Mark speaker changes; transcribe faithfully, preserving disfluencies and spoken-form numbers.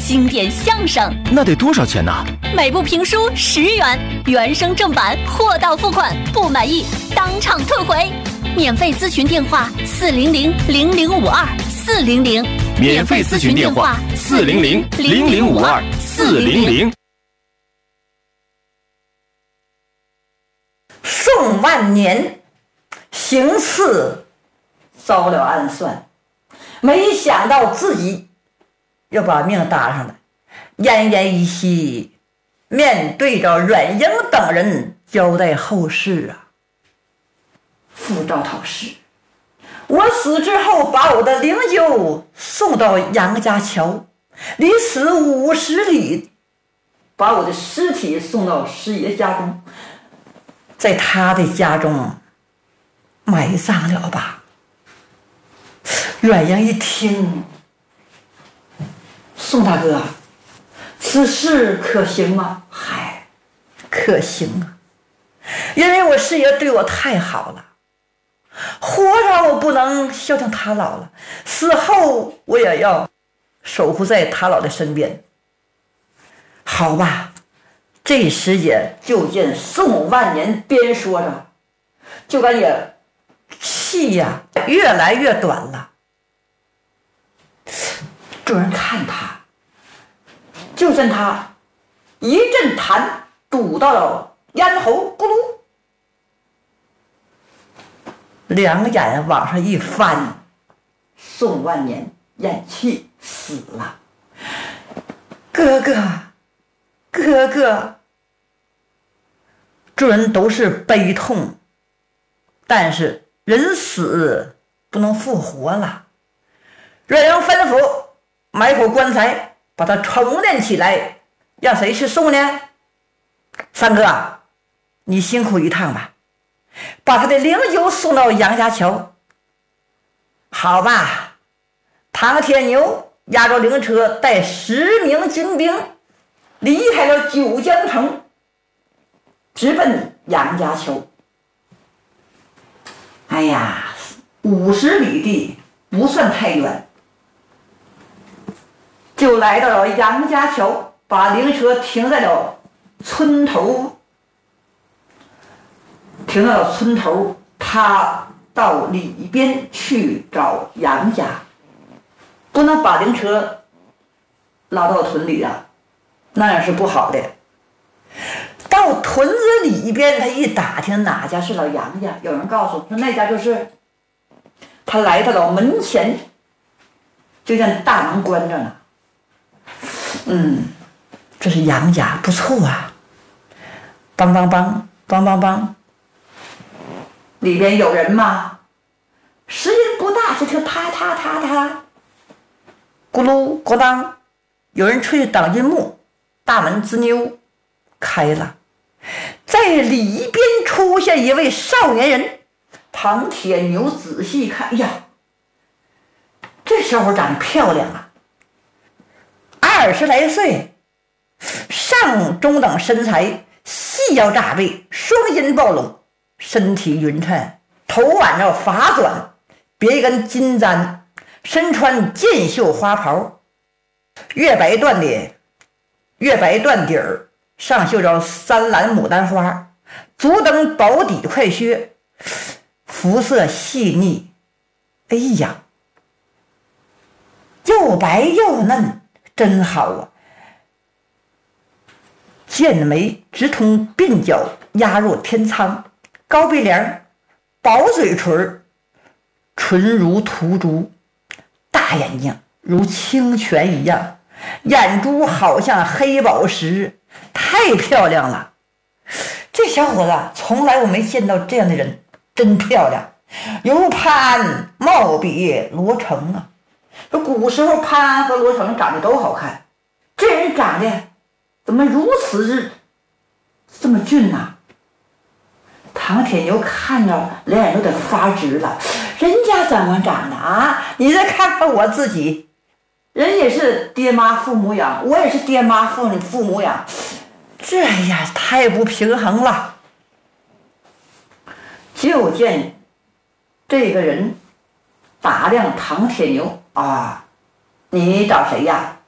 Speaker 1: 经典相声。
Speaker 2: 那得多少钱呢？
Speaker 1: 每部评书十元，原声正版，货到付款，不满意当场退回。免费咨询电话：四零零零零五二四零零。
Speaker 2: 免费咨询电话：四零零零零五二四零零。
Speaker 3: 宋万年行刺遭了暗算，没想到自己要把命搭上来，奄奄一息，面对着阮英等人交代后事啊。副招讨师，我死之后把我的灵柩送到杨家桥，离此五十里，把我的尸体送到师爷家中，在他的家中埋葬了吧。阮英一听，宋大哥，此事可行吗？嗨，可行啊，因为我师爷对我太好了，活着我不能孝敬他老了，死后我也要守护在他老的身边。好吧，这时间就见宋万年边说着，就感觉气呀、啊、越来越短了。众人看他，就见他一阵痰堵到了咽喉，咕噜，两眼往上一翻，宋万年咽气死了。哥哥，哥哥，众人都是悲痛，但是人死不能复活了。阮英吩咐买口棺材，把它重炼起来，让谁去送呢？三哥，你辛苦一趟吧，把他的灵柩送到杨家桥。好吧，唐铁牛押着灵车，带十名军兵离开了九江城，直奔杨家桥。哎呀，五十里地不算太远，就来到了杨家桥，把灵车停在了村头，停到了村头，他到里边去找杨家，不能把灵车拉到屯里啊，那样是不好的。到屯子里边，他一打听哪家是老杨家，有人告诉他那家就是。他来到了门前，就见大门关着呢。嗯，这是杨家，不错啊。梆梆梆梆梆梆，里边有人吗？声音不大，就听啪嗒嗒嗒，咕噜咕当，有人吹挡阴木，大门吱扭开了，在里边出现一位少年人。唐铁牛仔细一看，哎呀，这小伙长得漂亮啊，二十来岁，上中等身材，细腰炸背，双肩暴露，身体匀称，头挽着发短，别一根金簪，身穿箭袖花袍，月白缎的月白缎底儿，上绣着三蓝牡丹花，足蹬薄底快靴，肤色细腻，哎呀，又白又嫩，真好啊！剑眉直通鬓角，压入天仓，高鼻梁，薄嘴唇，唇如涂朱，大眼睛如清泉一样，眼珠好像黑宝石，太漂亮了。这小伙子从来我没见到这样的人，真漂亮，如潘貌比罗成啊！这古时候潘和罗成长得都好看，这人长得怎么如此这么俊啊？唐铁牛看着脸眼有点发直了，人家怎么长的啊？你再看看我自己，人也是爹妈父母养，我也是爹妈父父母养，这呀太不平衡了。就见这个人打量唐铁牛啊，你找谁呀？